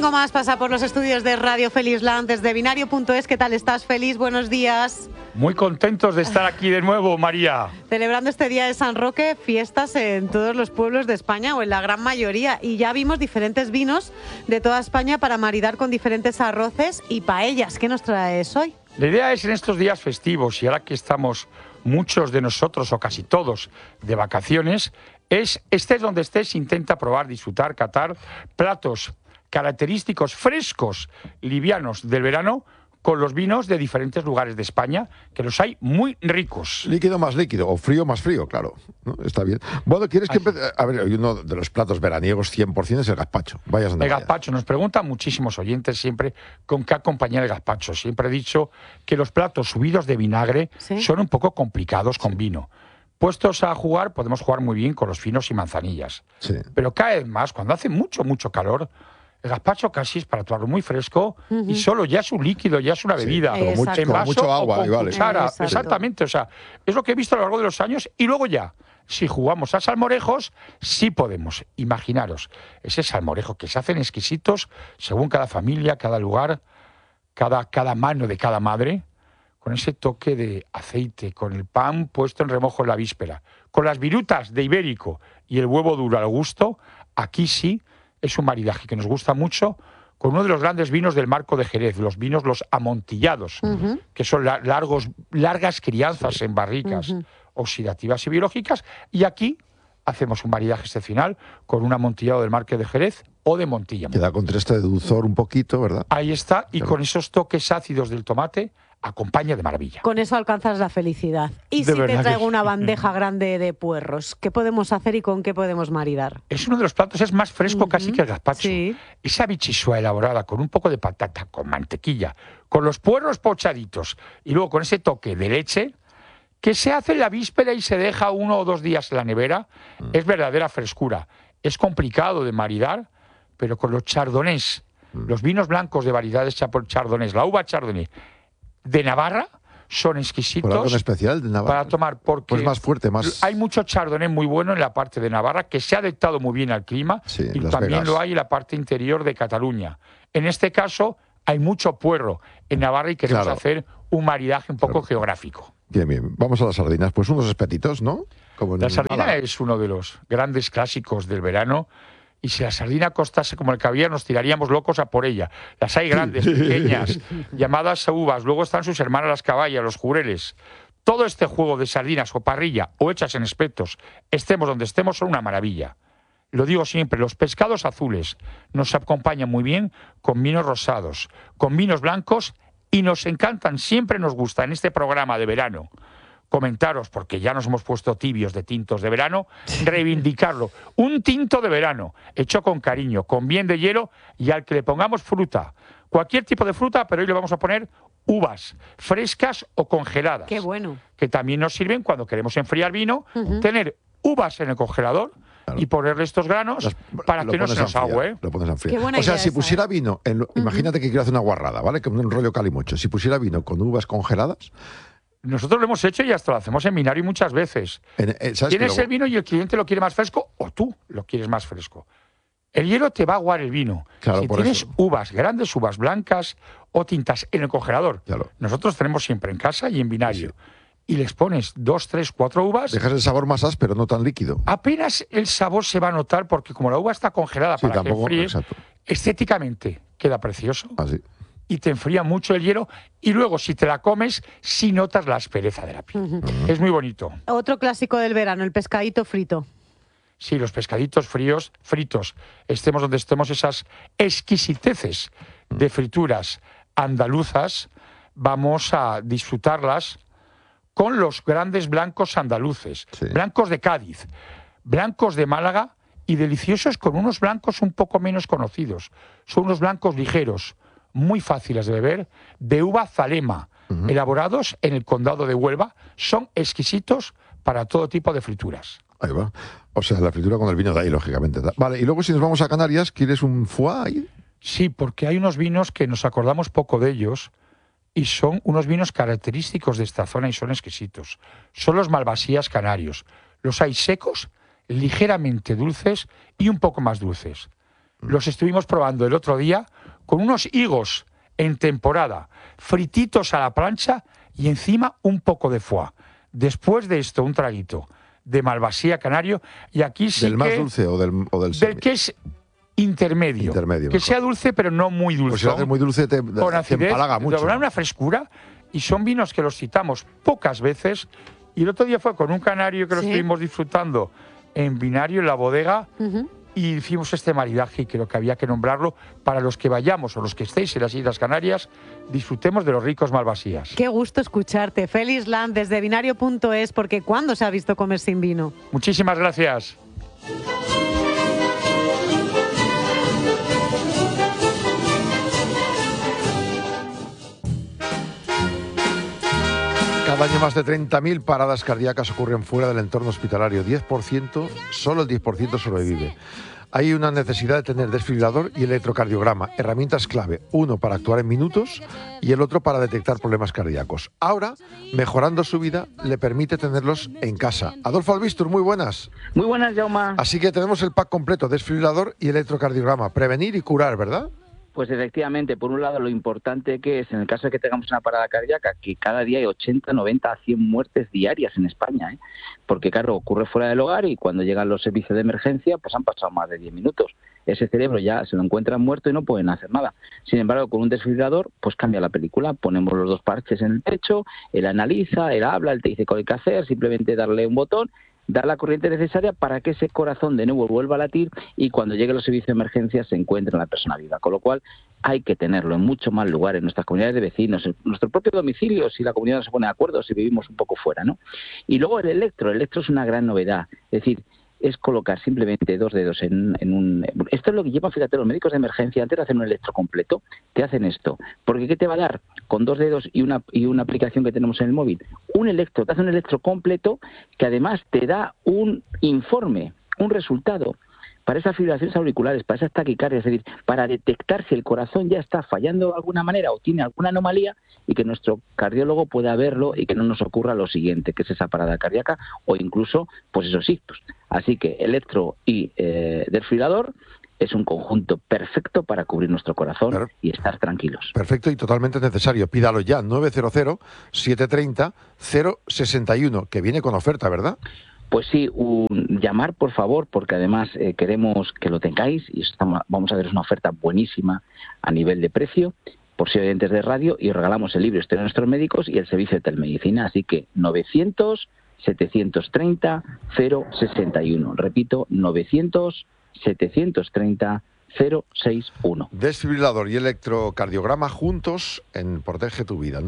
domingo más pasa por los estudios de Radio Felisland desde binario.es. ¿Qué tal estás, Feliz? Buenos días. Muy contentos de estar aquí de nuevo, María. Celebrando este día de San Roque, fiestas en todos los pueblos de España o en la gran mayoría. Y ya vimos diferentes vinos de toda España para maridar con diferentes arroces y paellas. ¿Qué nos traes hoy? La idea es en estos días festivos y ahora que estamos muchos de nosotros o casi todos de vacaciones, estés donde estés, intenta probar, disfrutar, catar platos característicos, frescos, livianos del verano, con los vinos de diferentes lugares de España, que los hay muy ricos. Líquido más líquido, o frío más frío, claro, ¿no? Está bien. Bueno, ¿quieres que empiece? A ver, uno de los platos veraniegos 100% es el gazpacho. Vayas donde vayas. Gazpacho, nos preguntan muchísimos oyentes siempre con qué acompañar el gazpacho. Siempre he dicho que los platos subidos de vinagre son un poco complicados con vino. Puestos a jugar, podemos jugar muy bien con los finos y manzanillas. Sí. Pero cada vez más, cuando hace mucho calor, el gazpacho casi es para tomarlo muy fresco y solo ya es un líquido, ya es una bebida. Con mucho agua, o con vale. cuchara. Exactamente, o sea, es lo que he visto a lo largo de los años. Y luego ya, si jugamos a salmorejos, sí podemos. Imaginaros, ese salmorejo que se hacen exquisitos según cada familia, cada lugar, cada mano de cada madre, con ese toque de aceite, con el pan puesto en remojo en la víspera, con las virutas de ibérico y el huevo duro al gusto, aquí sí es un maridaje que nos gusta mucho, con uno de los grandes vinos del Marco de Jerez, los vinos los amontillados, que son largas crianzas en barricas oxidativas y biológicas, y aquí hacemos un maridaje excepcional con un amontillado del Marco de Jerez o de Montilla. Que da contraste de dulzor un poquito, ¿verdad? Ahí está, y con esos toques ácidos del tomate, acompaña de maravilla. Con eso alcanzas la felicidad. Y si te traigo una bandeja grande de puerros, ¿qué podemos hacer y con qué podemos maridar? Es uno de los platos, es más fresco casi que el gazpacho. Sí. Esa bichisua elaborada con un poco de patata, con mantequilla, con los puerros pochaditos y luego con ese toque de leche que se hace en la víspera y se deja 1 o 2 días en la nevera, es verdadera frescura. Es complicado de maridar, pero con los chardonnays, los vinos blancos de variedades chardonnays, la uva chardonnay de Navarra, son exquisitos. ¿Por algo en especial de Navarra? Para tomar, porque pues más fuerte, más... hay mucho chardonnay muy bueno en la parte de Navarra, que se ha adaptado muy bien al clima, sí, y también Vegas lo hay en la parte interior de Cataluña. En este caso, hay mucho puerro en Navarra y queremos hacer un maridaje un poco geográfico. Bien, bien. Vamos a las sardinas. Pues unos espetitos, ¿no? Como la sardina es uno de los grandes clásicos del verano. Y si la sardina costase como el caviar, nos tiraríamos locos a por ella. Las hay grandes, pequeñas, llamadas uvas. Luego están sus hermanas las caballas, los jureles. Todo este juego de sardinas o parrilla o hechas en espetos, estemos donde estemos, son una maravilla. Lo digo siempre, los pescados azules nos acompañan muy bien con vinos rosados, con vinos blancos, y nos encantan, siempre nos gusta en este programa de verano comentaros, porque ya nos hemos puesto tibios de tintos de verano, reivindicarlo. Un tinto de verano, hecho con cariño, con bien de hielo, y al que le pongamos fruta, cualquier tipo de fruta, pero hoy le vamos a poner uvas, frescas o congeladas. ¡Qué bueno! Que también nos sirven cuando queremos enfriar vino, tener uvas en el congelador y ponerle estos granos para que no se nos agüe. Lo pones a enfriar. Qué buena o sea, idea si pusiera vino, imagínate que quiero hacer una guarrada, ¿vale? Con un rollo calimocho. Si pusiera vino con uvas congeladas... Nosotros lo hemos hecho y hasta lo hacemos en binario muchas veces. Tienes el vino y el cliente lo quiere más fresco o tú lo quieres más fresco. El hielo te va a aguar el vino. Claro, si tienes uvas, grandes uvas blancas o tintas en el congelador, nosotros tenemos siempre en casa y en binario. Y les pones 2, 3, 4 uvas. Dejas el sabor más áspero, no tan líquido. Apenas el sabor se va a notar porque como la uva está congelada para que enfríe, estéticamente queda precioso. Así. Y te enfría mucho el hielo, y luego si te la comes, sí notas la aspereza de la piel. Es muy bonito. Otro clásico del verano, el pescadito frito. Sí, los pescaditos fritos, estemos donde estemos, esas exquisiteces de frituras andaluzas, vamos a disfrutarlas con los grandes blancos andaluces, blancos de Cádiz, blancos de Málaga y deliciosos con unos blancos un poco menos conocidos. Son unos blancos ligeros, muy fáciles de beber, de uva zalema, elaborados en el condado de Huelva, son exquisitos para todo tipo de frituras. Ahí va. O sea, la fritura con el vino de ahí, lógicamente. Vale, y luego si nos vamos a Canarias, ¿quieres un foie ahí? Sí, porque hay unos vinos que nos acordamos poco de ellos y son unos vinos característicos de esta zona y son exquisitos. Son los malvasías canarios. Los hay secos, ligeramente dulces y un poco más dulces. Los estuvimos probando el otro día con unos higos en temporada, frititos a la plancha y encima un poco de foie. Después de esto, un traguito de Malvasía canario, y aquí sí ¿Del más dulce o del del que es intermedio. Que mejor. sea dulce, pero no muy dulce. Pues si lo haces muy dulce te empalaga mucho. Le da una frescura, y son vinos que los citamos pocas veces. Y el otro día fue con un canario que lo estuvimos disfrutando en Binario, en la bodega, y hicimos este maridaje, y creo que había que nombrarlo para los que vayamos o los que estéis en las Islas Canarias, disfrutemos de los ricos Malvasías. Qué gusto escucharte. Félix Land, desde binario.es, porque ¿cuándo se ha visto comer sin vino? Muchísimas gracias. Cada año más de 30.000 paradas cardíacas ocurren fuera del entorno hospitalario. 10%, solo el 10% sobrevive. Hay una necesidad de tener desfibrilador y electrocardiograma, herramientas clave, uno para actuar en minutos y el otro para detectar problemas cardíacos. Ahora, mejorando su vida, le permite tenerlos en casa. Adolfo Albistur, muy buenas. Muy buenas, Jaume. Así que tenemos el pack completo, desfibrilador y electrocardiograma, prevenir y curar, ¿verdad? Pues efectivamente, por un lado, lo importante que es, en el caso de que tengamos una parada cardíaca, que cada día hay 80, 90, 100 muertes diarias en España, ¿eh? Porque, claro, ocurre fuera del hogar y cuando llegan los servicios de emergencia, pues han pasado más de 10 minutos. Ese cerebro ya se lo encuentran muerto y no pueden hacer nada. Sin embargo, con un desfibrilador, pues cambia la película. Ponemos los dos parches en el pecho, él analiza, él habla, él te dice qué hay que hacer, simplemente darle un botón, dar la corriente necesaria para que ese corazón de nuevo vuelva a latir y cuando lleguen los servicios de emergencia se encuentre la persona viva. Con lo cual hay que tenerlo en muchos más lugares, en nuestras comunidades de vecinos, en nuestro propio domicilio, si la comunidad no se pone de acuerdo, si vivimos un poco fuera, ¿no? Y luego el electro es una gran novedad. Es decir, es colocar simplemente dos dedos en un... Esto es lo que llevan, fíjate, los médicos de emergencia, antes de hacer un electro completo, te hacen esto. Porque ¿qué te va a dar? Con dos dedos y una aplicación que tenemos en el móvil. Un electro, te hace un electro completo que además te da un informe, un resultado para esas fibrilaciones auriculares, para esas taquicardias, es decir, para detectar si el corazón ya está fallando de alguna manera o tiene alguna anomalía y que nuestro cardiólogo pueda verlo y que no nos ocurra lo siguiente, que es esa parada cardíaca o incluso, pues esos ictus. Así que electro y desfibrilador es un conjunto perfecto para cubrir nuestro corazón y estar tranquilos. Perfecto y totalmente necesario. Pídalo ya, 900-730-061, que viene con oferta, ¿verdad? Pues sí, llamar por favor, porque además queremos que lo tengáis y vamos a haceros una oferta buenísima a nivel de precio, por si oyentes de radio, y regalamos el libro Historia de nuestros médicos y el servicio de telemedicina. Así que 900-730-061. Repito, 900-730-061. Desfibrilador y electrocardiograma juntos en Protege tu Vida.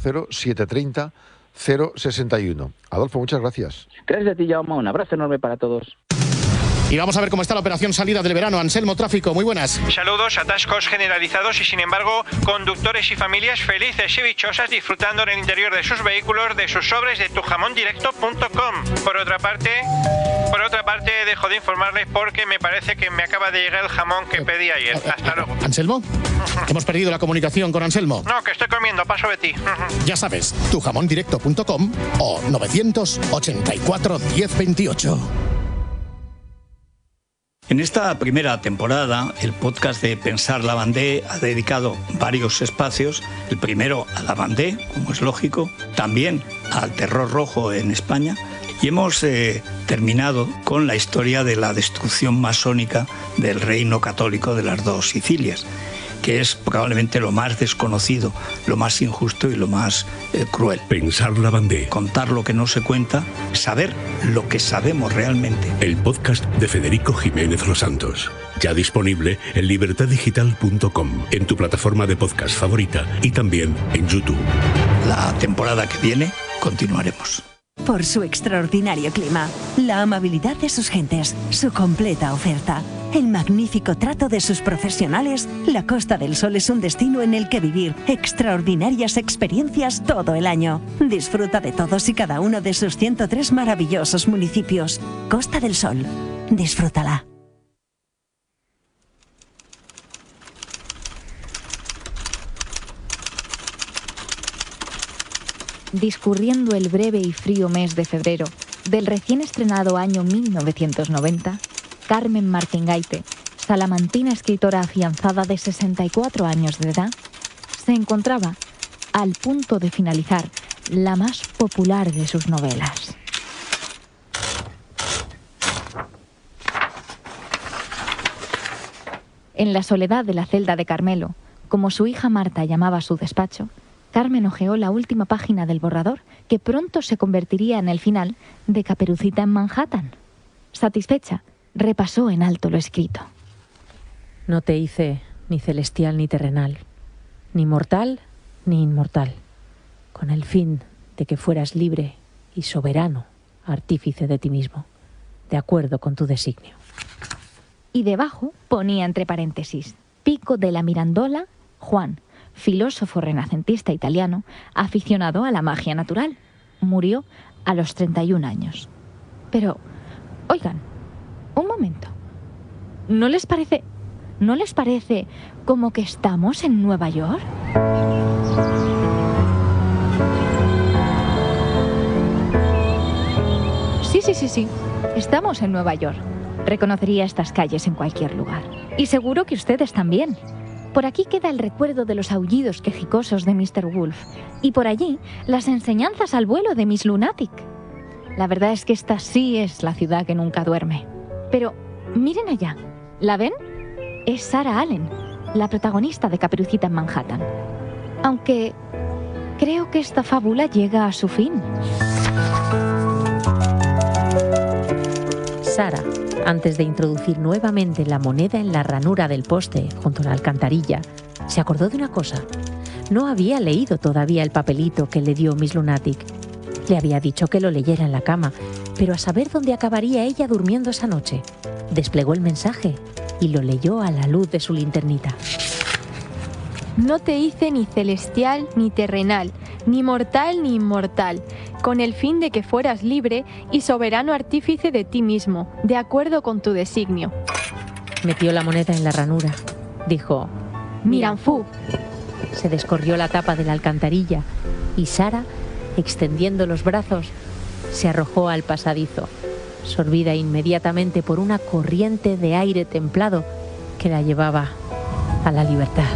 900-730-061. Adolfo, muchas gracias. Gracias a ti, Jaume. Un abrazo enorme para todos. Y vamos a ver cómo está la operación salida del verano. Anselmo, tráfico, muy buenas. Saludos, atascos generalizados y sin embargo conductores y familias felices y dichosas disfrutando en el interior de sus vehículos de sus sobres de tujamondirecto.com. Por otra parte, dejo de informarles porque me parece que me acaba de llegar el jamón que pedí ayer. Hasta luego. ¿Anselmo? Hemos perdido la comunicación con Anselmo. No, que estoy comiendo, paso de ti. Ya sabes, tujamondirecto.com o 984 1028. En esta primera temporada, el podcast de Pensar Lavandé ha dedicado varios espacios. El primero a Lavandé, como es lógico, también al terror rojo en España. Y hemos terminado con la historia de la destrucción masónica del reino católico de las dos Sicilias, que es probablemente lo más desconocido, lo más injusto y lo más cruel. Pensar Lavandé. Contar lo que no se cuenta, saber lo que sabemos realmente. El podcast de Federico Jiménez Los Santos. Ya disponible en libertaddigital.com, en tu plataforma de podcast favorita y también en YouTube. La temporada que viene continuaremos. Por su extraordinario clima, la amabilidad de sus gentes, su completa oferta, el magnífico trato de sus profesionales, la Costa del Sol es un destino en el que vivir extraordinarias experiencias todo el año. Disfruta de todos y cada uno de sus 103 maravillosos municipios. Costa del Sol. Disfrútala. Discurriendo el breve y frío mes de febrero del recién estrenado año 1990, Carmen Martín Gaite salamantina escritora afianzada de 64 años de edad, se encontraba al punto de finalizar la más popular de sus novelas. En la soledad de la celda de Carmelo, como su hija Marta llamaba su despacho, Carmen hojeó la última página del borrador, que pronto se convertiría en el final de Caperucita en Manhattan. Satisfecha, repasó en alto lo escrito. No te hice ni celestial ni terrenal, ni mortal ni inmortal, con el fin de que fueras libre y soberano, artífice de ti mismo, de acuerdo con tu designio. Y debajo ponía entre paréntesis: Pico de la Mirandola, Juan, filósofo renacentista italiano, aficionado a la magia natural. Murió a los 31 años. Pero, oigan, un momento. ¿No les parece como que estamos en Nueva York? Sí. Estamos en Nueva York. Reconocería estas calles en cualquier lugar. Y seguro que ustedes también. Por aquí queda el recuerdo de los aullidos quejicosos de Mr. Wolf. Y por allí, las enseñanzas al vuelo de Miss Lunatic. La verdad es que esta sí es la ciudad que nunca duerme. Pero, miren allá. ¿La ven? Es Sarah Allen, la protagonista de Caperucita en Manhattan. Aunque creo que esta fábula llega a su fin. Sara, antes de introducir nuevamente la moneda en la ranura del poste junto a la alcantarilla, se acordó de una cosa. No había leído todavía el papelito que le dio Miss Lunatic. Le había dicho que lo leyera en la cama, pero a saber dónde acabaría ella durmiendo esa noche. Desplegó el mensaje y lo leyó a la luz de su linternita. No te hice ni celestial ni terrenal, ni mortal ni inmortal, con el fin de que fueras libre y soberano artífice de ti mismo, de acuerdo con tu designio. Metió la moneda en la ranura. Dijo: Miranfu. Se descorrió la tapa de la alcantarilla y Sara, extendiendo los brazos, se arrojó al pasadizo, sorbida inmediatamente por una corriente de aire templado que la llevaba a la libertad.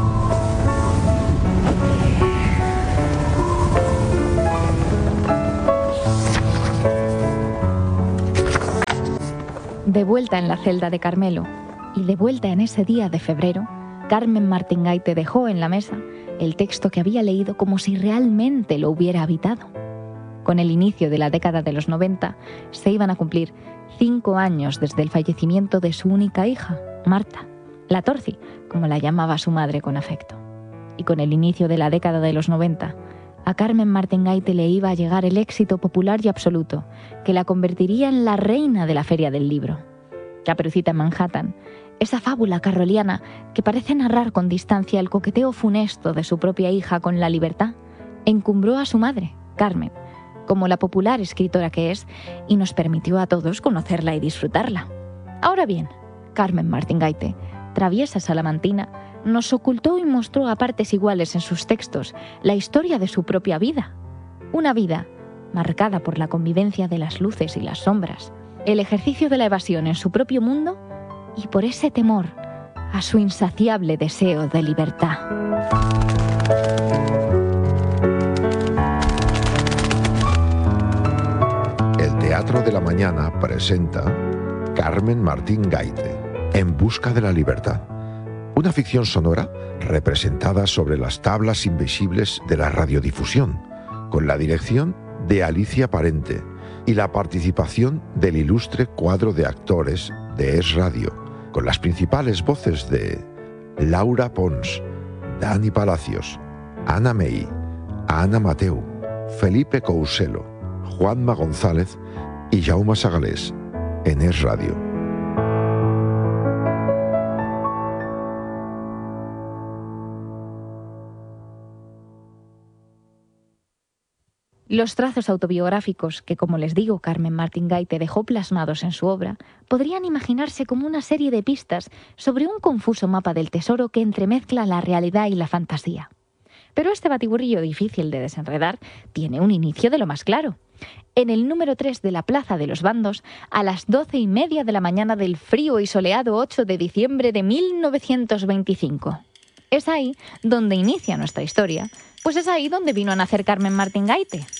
De vuelta en la celda de Carmelo y de vuelta en ese día de febrero, Carmen Martín-Gaite dejó en la mesa el texto que había leído como si realmente lo hubiera habitado. Con el inicio de la década de los 90, se iban a cumplir 5 años desde el fallecimiento de su única hija, Marta, la Torci, como la llamaba su madre con afecto. Y con el inicio de la década de los 90, a Carmen Martín-Gaite le iba a llegar el éxito popular y absoluto, que la convertiría en la reina de la Feria del Libro. Caperucita en Manhattan, esa fábula carroliana que parece narrar con distancia el coqueteo funesto de su propia hija con la libertad, encumbró a su madre, Carmen, como la popular escritora que es, y nos permitió a todos conocerla y disfrutarla. Ahora bien, Carmen Martín-Gaite, traviesa salamantina, nos ocultó y mostró a partes iguales en sus textos la historia de su propia vida. Una vida marcada por la convivencia de las luces y las sombras, el ejercicio de la evasión en su propio mundo y por ese temor a su insaciable deseo de libertad. El Teatro de la Mañana presenta Carmen Martín-Gaite, En busca de la libertad. Una ficción sonora representada sobre las tablas invisibles de la radiodifusión, con la dirección de Alicia Parente y la participación del ilustre cuadro de actores de Es Radio, con las principales voces de Laura Pons, Dani Palacios, Ana May, Ana Mateu, Felipe Couselo, Juanma González y Jaume Sagalés, en Es Radio. Los trazos autobiográficos que, como les digo, Carmen Martín-Gaite dejó plasmados en su obra, podrían imaginarse como una serie de pistas sobre un confuso mapa del tesoro que entremezcla la realidad y la fantasía. Pero este batiburrillo difícil de desenredar tiene un inicio de lo más claro. en el número 3 de la Plaza de los Bandos, a las 12:30 de la mañana del frío y soleado 8 de diciembre de 1925. Es ahí donde inicia nuestra historia, pues es ahí donde vino a nacer Carmen Martín Gaite.